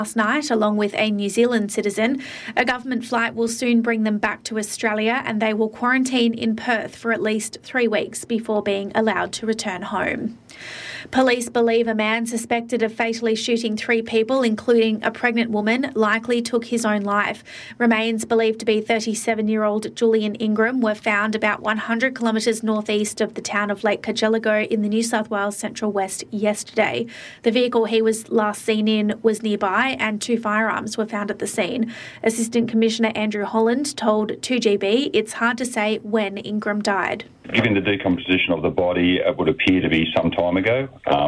last night, along with a New Zealand citizen. A government flight will soon bring them back to Australia, and they will quarantine in Perth for at least 3 weeks before being allowed to return home. Police believe a man suspected of fatally shooting 3 people, including a pregnant woman, likely took his own life. Remains believed to be 37-year-old Julian Ingram were found about 100 kilometres northeast of the town of Lake Cargelligo in the New South Wales Central West yesterday. The vehicle he was last seen in was nearby, and 2 firearms were found at the scene. Assistant Commissioner Andrew Holland told 2GB it's hard to say when Ingram died. Given the decomposition of the body, it would appear to be some time ago.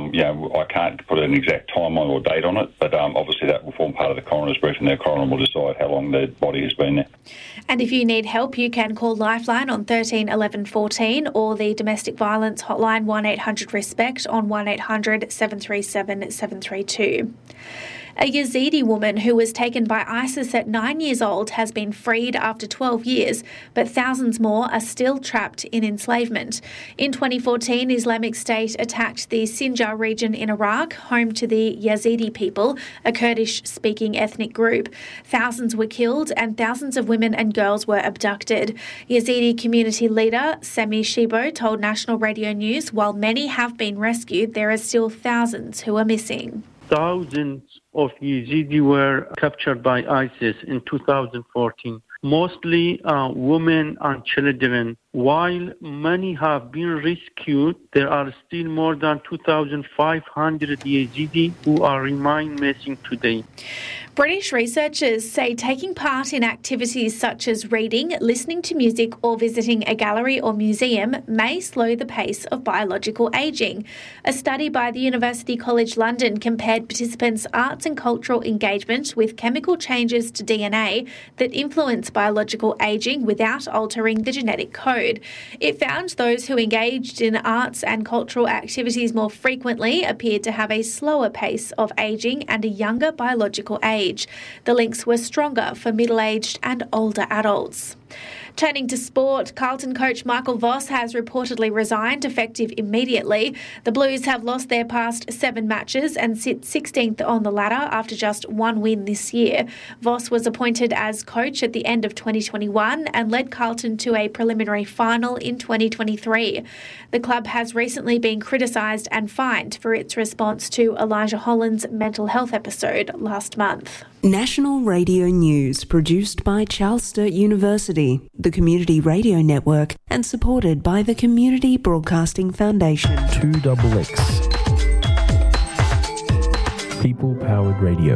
I can't put an exact timeline or date on it, but obviously that will form part of the coroner's briefing. The coroner will decide how long the body has been there. And if you need help, you can call Lifeline on 13 11 14 or the domestic violence hotline 1800 RESPECT on 1800 737 732. A Yazidi woman who was taken by ISIS at 9 years old has been freed after 12 years, but thousands more are still trapped in enslavement. In 2014, Islamic State attacked the Sinjar region in Iraq, home to the Yazidi people, a Kurdish-speaking ethnic group. Thousands were killed and thousands of women and girls were abducted. Yazidi community leader Sami Shibo told National Radio News, while many have been rescued, there are still thousands who are missing. Thousands of Yazidi were captured by ISIS in 2014, mostly women and children. While many have been rescued, there are still more than 2,500 Yazidi who remain missing today. British researchers say taking part in activities such as reading, listening to music or visiting a gallery or museum may slow the pace of biological ageing. A study by the University College London compared participants' arts and cultural engagement with chemical changes to DNA that influence biological ageing without altering the genetic code. It found those who engaged in arts and cultural activities more frequently appeared to have a slower pace of ageing and a younger biological age. The links were stronger for middle-aged and older adults. Turning to sport, Carlton coach Michael Voss has reportedly resigned, effective immediately. The Blues have lost their past 7 matches and sit 16th on the ladder after just 1 win this year. Voss was appointed as coach at the end of 2021 and led Carlton to a preliminary final in 2023. The club has recently been criticised and fined for its response to Elijah Holland's mental health episode last month. National Radio News, produced by Charles Sturt University, the Community Radio Network, and supported by the Community Broadcasting Foundation. 2XX. People Powered Radio.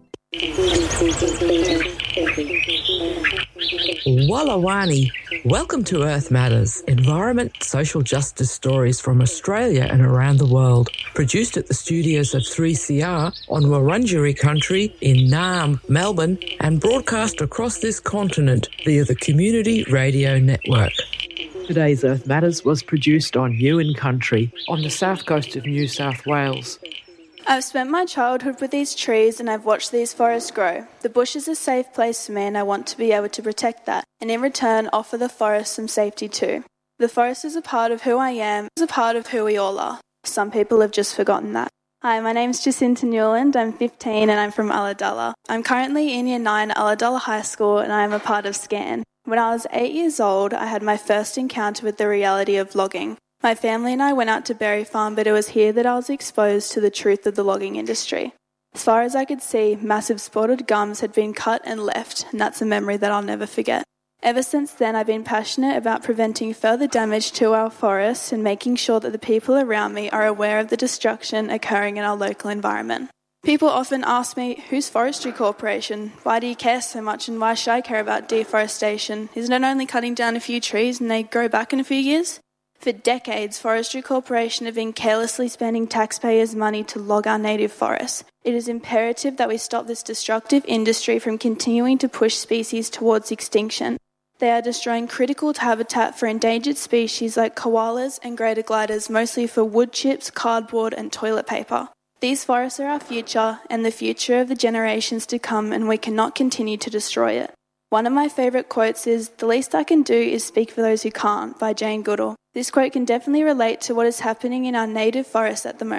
Wallawani. Welcome to Earth Matters, environment, social justice stories from Australia and around the world. Produced at the studios of 3CR on Wurundjeri country in Naarm, Melbourne, and broadcast across this continent via the Community Radio Network. Today's Earth Matters was produced on Yuin country on the south coast of New South Wales. I've spent my childhood with these trees and I've watched these forests grow. The bush is a safe place for me and I want to be able to protect that, and in return offer the forest some safety too. The forest is a part of who I am, is a part of who we all are. Some people have just forgotten that. Hi, my name's Jacinta Newland, I'm 15 and I'm from Ulladulla. I'm currently in Year 9 at Ulladulla High School and I am a part of SCAN. When I was 8 years old, I had my first encounter with the reality of logging. My family and I went out to Berry Farm, but it was here that I was exposed to the truth of the logging industry. As far as I could see, massive spotted gums had been cut and left, and that's a memory that I'll never forget. Ever since then, I've been passionate about preventing further damage to our forests and making sure that the people around me are aware of the destruction occurring in our local environment. People often ask me, who's Forestry Corporation? Why do you care so much and why should I care about deforestation? Isn't it only cutting down a few trees and they grow back in a few years? For decades, Forestry Corporation have been carelessly spending taxpayers' money to log our native forests. It is imperative that we stop this destructive industry from continuing to push species towards extinction. They are destroying critical habitat for endangered species like koalas and greater gliders, mostly for wood chips, cardboard and toilet paper. These forests are our future and the future of the generations to come, and we cannot continue to destroy it. One of my favourite quotes is, "The least I can do is speak for those who can't," by Jane Goodall. This quote can definitely relate to what is happening in our native forests at the moment.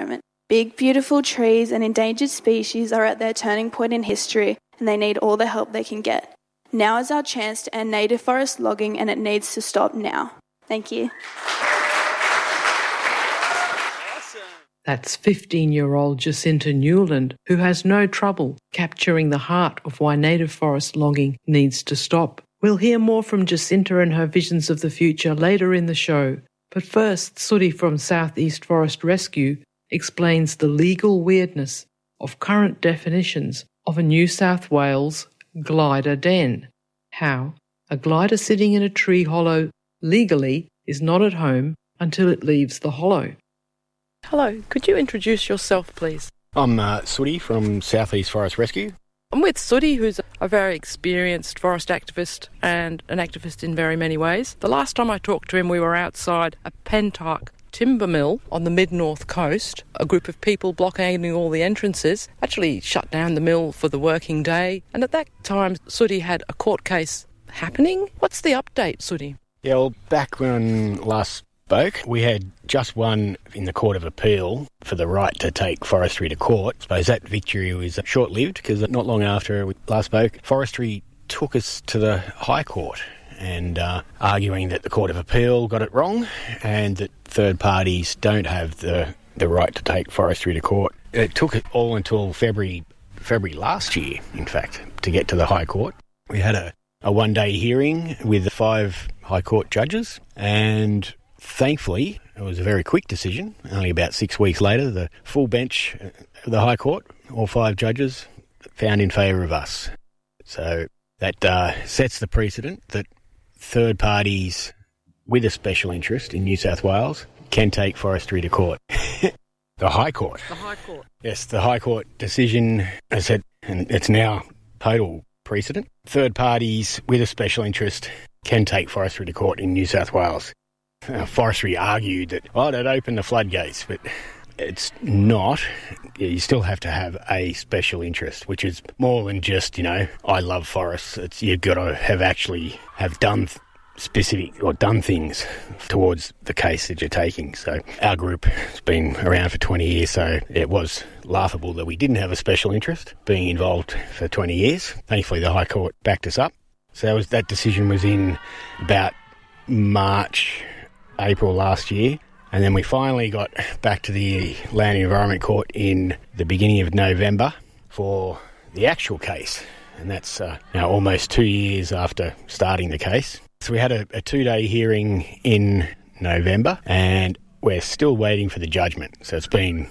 Big, beautiful trees and endangered species are at their turning point in history, and they need all the help they can get. Now is our chance to end native forest logging, and it needs to stop now. Thank you. That's 15-year-old Jacinta Newland, who has no trouble capturing the heart of why native forest logging needs to stop. We'll hear more from Jacinta and her visions of the future later in the show. But first, Sooty from South East Forest Rescue explains the legal weirdness of current definitions of a New South Wales glider den. How a glider sitting in a tree hollow legally is not at home until it leaves the hollow. Hello, could you introduce yourself, please? I'm Sooty from South East Forest Rescue. I'm with Sooty, who's a very experienced forest activist and an activist in very many ways. The last time I talked to him, we were outside a Pentark timber mill on the mid-north coast. A group of people blockading all the entrances actually shut down the mill for the working day. And at that time, Sooty had a court case happening. What's the update, Sooty? Yeah, well, back when last spoke, we had just won in the Court of Appeal for the right to take forestry to court. I suppose that victory was short-lived because not long after we last spoke, forestry took us to the High Court and arguing that the Court of Appeal got it wrong and that third parties don't have the right to take forestry to court. It took it all until February last year, in fact, to get to the High Court. We had a one-day hearing with 5 High Court judges, and thankfully it was a very quick decision. Only about 6 weeks later, the full bench of the High Court, all 5 judges, found in favour of us. So that sets the precedent that third parties with a special interest in New South Wales can take forestry to court. The High Court. The High Court. Yes, the High Court decision has said, and it's now total precedent, third parties with a special interest can take forestry to court in New South Wales. Forestry argued that, that opened the floodgates, but it's not. You still have to have a special interest, which is more than just, I love forests. You've got to have done specific or done things towards the case that you're taking. So our group has been around for 20 years, so it was laughable that we didn't have a special interest being involved for 20 years. Thankfully, the High Court backed us up. So that decision was in about April last year. And then we finally got back to the Land and Environment Court in the beginning of November for the actual case. And that's now almost 2 years after starting the case. So we had a 2-day hearing in November, and we're still waiting for the judgment. So it's been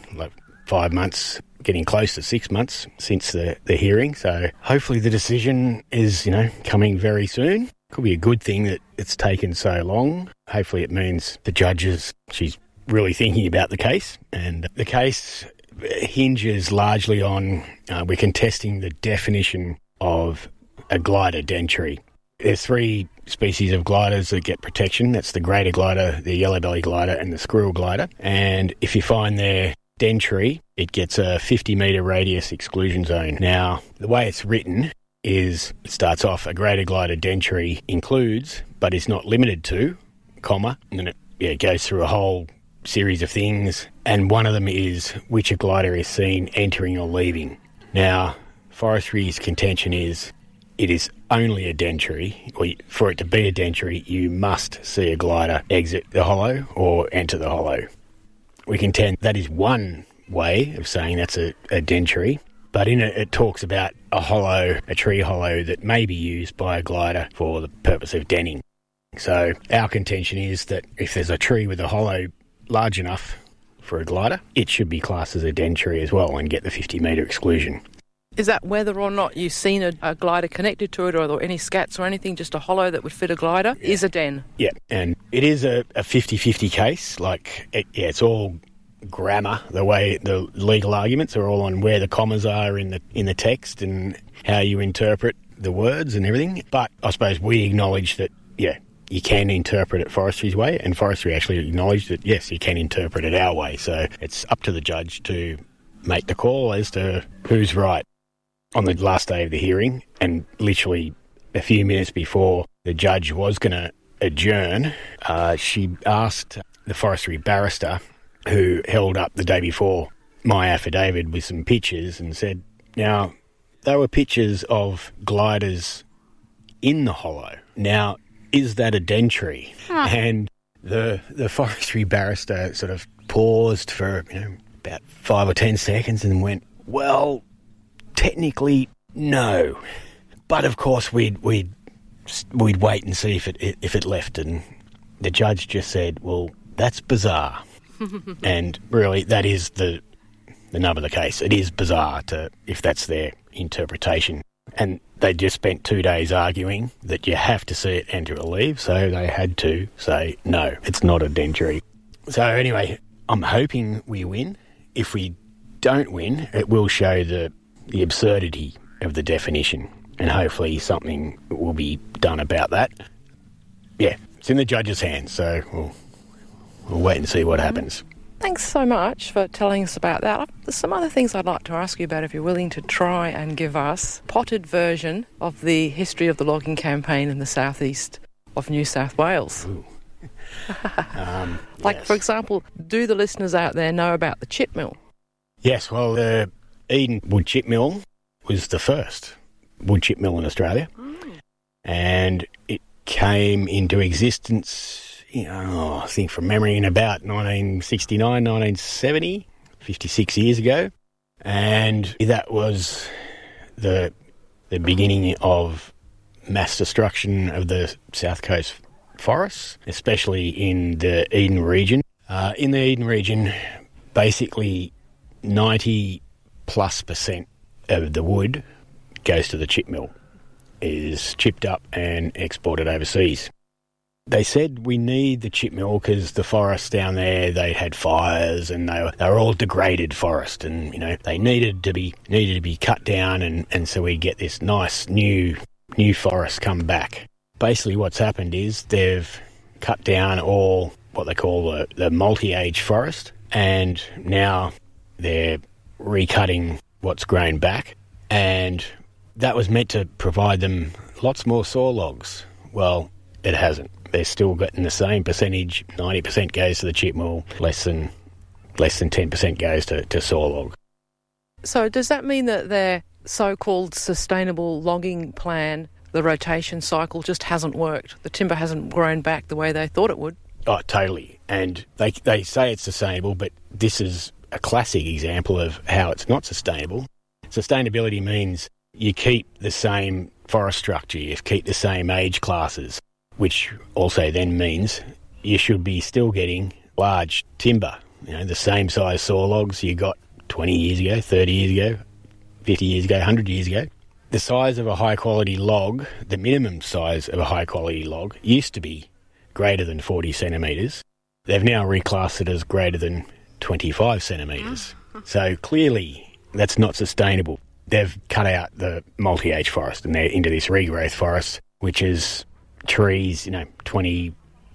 5 months, getting close to 6 months since the hearing. So hopefully the decision is, coming very soon. Could be a good thing that it's taken so long. Hopefully it means the judges, she's really thinking about the case. And the case hinges largely on, we're contesting the definition of a glider den tree. There's 3 species of gliders that get protection. That's the greater glider, the yellow-belly glider and the squirrel glider. And if you find their den tree, it gets a 50-metre radius exclusion zone. Now, the way it's written is it starts off a greater glider den tree includes, but is not limited to, and then it goes through a whole series of things, and one of them is which a glider is seen entering or leaving. Now, forestry's contention is it is only a den tree, or for it to be a den tree, you must see a glider exit the hollow or enter the hollow. We contend that is one way of saying that's a den tree, but in it talks about a tree hollow that may be used by a glider for the purpose of denning. So our contention is that if there's a tree with a hollow large enough for a glider, it should be classed as a den tree as well and get the 50-metre exclusion. Is that whether or not you've seen a glider connected to it or any scats or anything, just a hollow that would fit a glider, is a den? Yeah, and it is a 50-50 case. It's all grammar. The way the legal arguments are all on where the commas are in the text and how you interpret the words and everything. But I suppose we acknowledge that, you can interpret it forestry's way, and forestry actually acknowledged that, yes, you can interpret it our way. So it's up to the judge to make the call as to who's right. On the last day of the hearing, and literally a few minutes before the judge was going to adjourn, she asked the forestry barrister who held up the day before my affidavit with some pictures and said, now, they were pictures of gliders in the hollow. Now, is that a dentary? And the forestry barrister sort of paused for about 5 or 10 seconds and went, well, technically, no. But, of course, we'd wait and see if it left. And the judge just said, well, that's bizarre. And really, that is the nub of the case. It is bizarre if that's their interpretation. And they just spent 2 days arguing that you have to see it and to leave, so they had to say, no, it's not a dentary. So anyway, I'm hoping we win. If we don't win, it will show the absurdity of the definition, and hopefully something will be done about that. Yeah, it's in the judge's hands, so we'll wait and see what happens. Thanks so much for telling us about that. There's some other things I'd like to ask you about if you're willing to try and give us a potted version of the history of the logging campaign in the southeast of New South Wales. Yes. For example, do the listeners out there know about the chip mill? Yes, well, the Eden wood chip mill was the first wood chip mill in Australia. And it came into existence, I think from memory, in about 1969, 1970, 56 years ago. And that was the beginning of mass destruction of the South Coast forests, especially in the Eden region. In the Eden region, basically 90+% of the wood goes to the chip mill, is chipped up and exported overseas. They said we need the chip mill because the forests down there, they had fires and they were all degraded forest, and they needed to be cut down, and so we get this nice new forest come back. Basically, what's happened is they've cut down all what they call the multi-age forest, and now they're recutting what's grown back, and that was meant to provide them lots more saw logs. Well, it hasn't. They're still getting the same percentage. 90% goes to the chip mill, less than 10% goes to saw log. So does that mean that their so-called sustainable logging plan, the rotation cycle, just hasn't worked? The timber hasn't grown back the way they thought it would? Oh, totally. And they say it's sustainable, but this is a classic example of how it's not sustainable. Sustainability means you keep the same forest structure, you keep the same age classes, which also then means you should be still getting large timber, the same size saw logs you got 20 years ago, 30 years ago, 50 years ago, 100 years ago. The size of a high-quality log, the minimum size of a high-quality log, used to be greater than 40 centimetres. They've now reclassed it as greater than 25 centimetres. So clearly that's not sustainable. They've cut out the multi-age forest and they're into this regrowth forest, which is trees, 25,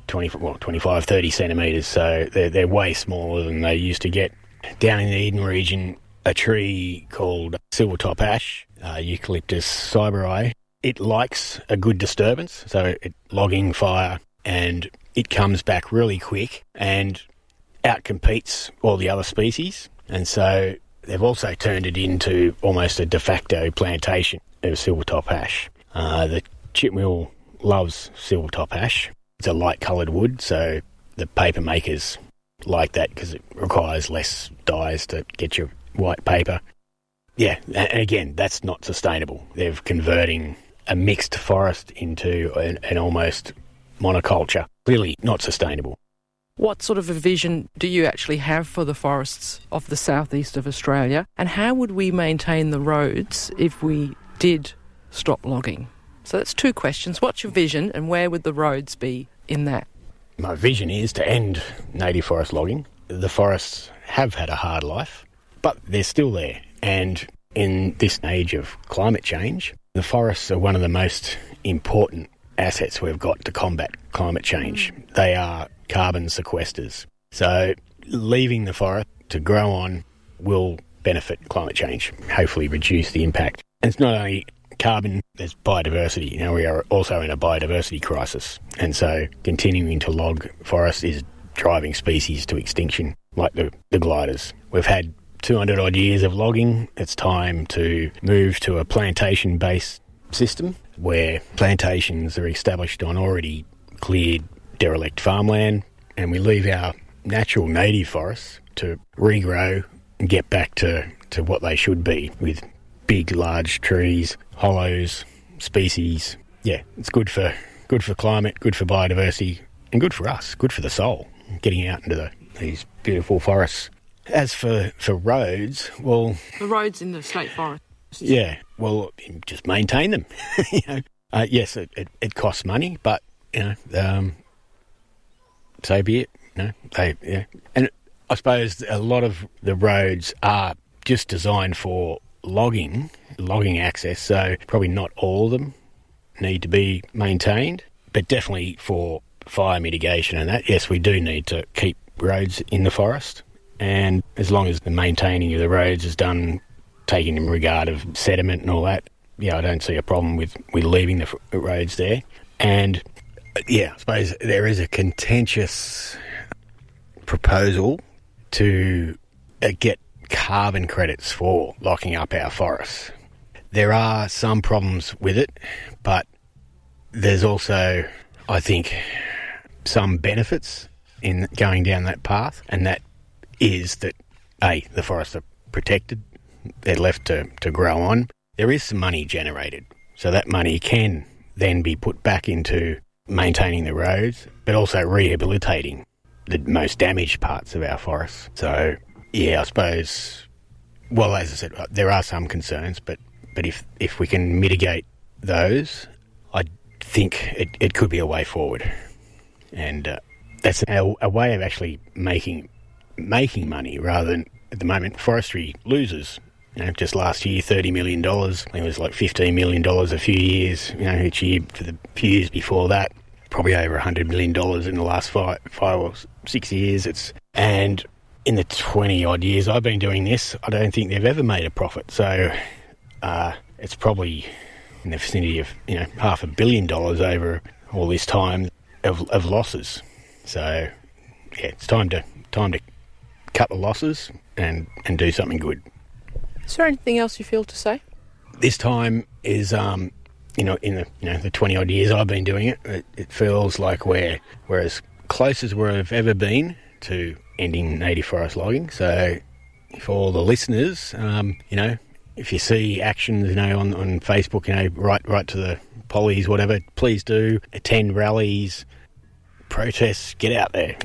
30 centimetres, so they're way smaller than they used to get. Down in the Eden region, a tree called silvertop ash, Eucalyptus cyberi, it likes a good disturbance, so logging fire, and it comes back really quick and outcompetes all the other species, and so they've also turned it into almost a de facto plantation of silvertop ash. The chip mill loves silvertop ash. It's a light-coloured wood, so the paper makers like that because it requires less dyes to get your white paper. Yeah, and again, that's not sustainable. They're converting a mixed forest into an almost monoculture. Clearly not sustainable. What sort of a vision do you actually have for the forests of the southeast of Australia, and how would we maintain the roads if we did stop logging? So that's two questions. What's your vision, and where would the roads be in that? My vision is to end native forest logging. The forests have had a hard life, but they're still there. And in this age of climate change, the forests are one of the most important assets we've got to combat climate change. They are carbon sequesters. So leaving the forest to grow on will benefit climate change, hopefully reduce the impact. And it's not only carbon, there's biodiversity. We are also in a biodiversity crisis. And so continuing to log forests is driving species to extinction, like the gliders. We've had 200 odd years of logging, it's time to move to a plantation-based system where plantations are established on already cleared derelict farmland, and we leave our natural native forests to regrow and get back to what they should be, with big, large trees, hollows, species. Yeah, it's good for climate, good for biodiversity, and good for us, good for the soul, getting out into these beautiful forests. As for roads, well... The roads in the state forest. Yeah, well, just maintain them. Yes, it costs money, but, so be it. And I suppose a lot of the roads are just designed for logging access, so probably not all of them need to be maintained, but definitely for fire mitigation and that, yes, we do need to keep roads in the forest. And as long as the maintaining of the roads is done, taking in regard of sediment and all that, I don't see a problem with leaving the roads there. And, I suppose there is a contentious proposal to get carbon credits for locking up our forests. There are some problems with it, but there's also, I think, some benefits in going down that path, and that is that, the forests are protected, they're left to grow on. There is some money generated, so that money can then be put back into maintaining the roads, but also rehabilitating the most damaged parts of our forests. So, I suppose, well, as I said, there are some concerns, but if we can mitigate those, I think it could be a way forward. And that's a way of actually making money rather than, at the moment, forestry loses. Just last year, $30 million. I think it was like $15 million a few years, each year for the few years before that. Probably over $100 million in the last 5 or 6 years. And in the 20-odd years I've been doing this, I don't think they've ever made a profit. So it's probably in the vicinity of, $500 million over all this time of losses. So, it's time to cut the losses and do something good. Is there anything else you feel to say? This time is, in the 20-odd years I've been doing it, it feels like we're as close as we've ever been to ending native forest logging. So, for all the listeners, if you see actions, on Facebook, write to the pollies, whatever, please do attend rallies, protests, get out there,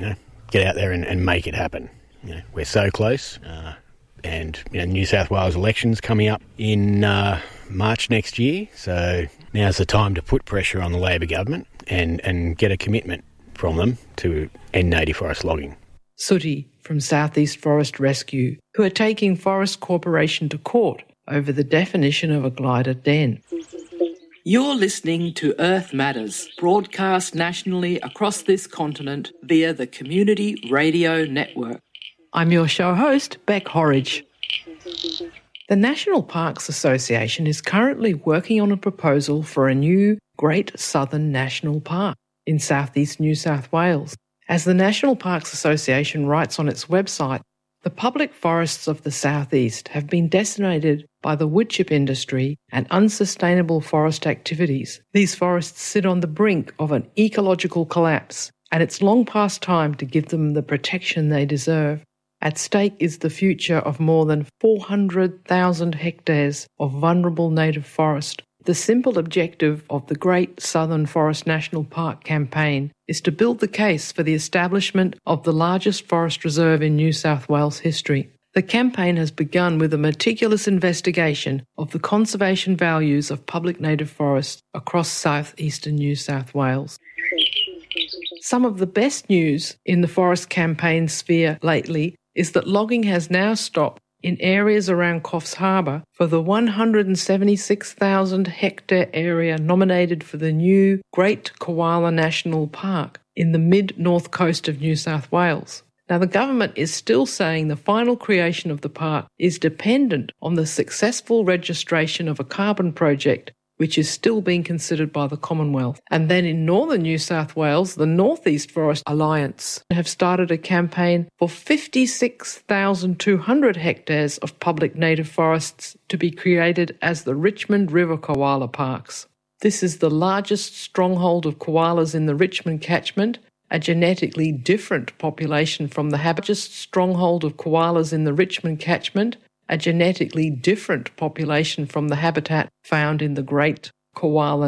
and make it happen. We're so close. And New South Wales elections coming up in March next year, so now's the time to put pressure on the Labor government and get a commitment from them to end native forest logging. Sooty from Southeast Forest Rescue, who are taking Forest Corporation to court over the definition of a glider den. You're listening to Earth Matters, broadcast nationally across this continent via the Community Radio Network. I'm your show host, Beck Horridge. The National Parks Association is currently working on a proposal for a new Great Southern National Park in southeast New South Wales. As the National Parks Association writes on its website, the public forests of the southeast have been decimated by the woodchip industry and unsustainable forest activities. These forests sit on the brink of an ecological collapse, and it's long past time to give them the protection they deserve. At stake is the future of more than 400,000 hectares of vulnerable native forest. The simple objective of the Great Southern Forest National Park campaign is to build the case for the establishment of the largest forest reserve in New South Wales history. The campaign has begun with a meticulous investigation of the conservation values of public native forests across southeastern New South Wales. Some of the best news in the forest campaign sphere lately is that logging has now stopped in areas around Coffs Harbour for the 176,000 hectare area nominated for the new Great Koala National Park in the mid-north coast of New South Wales. Now, the government is still saying the final creation of the park is dependent on the successful registration of a carbon project which is still being considered by the Commonwealth. And then in northern New South Wales, the North East Forest Alliance have started a campaign for 56,200 hectares of public native forests to be created as the Richmond River Koala Parks. This is the largest stronghold of koalas in the Richmond catchment, a genetically different population from the largest stronghold of koalas in the Richmond catchment, a genetically different population from the habitat found in the Great Koala